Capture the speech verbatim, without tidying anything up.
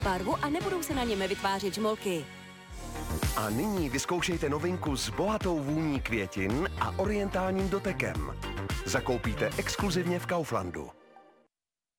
barvu a nebudou se na něm vytvářet žmolky. A nyní vyzkoušejte novinku s bohatou vůní květin a orientálním dotekem. Zakoupíte exkluzivně v Kauflandu.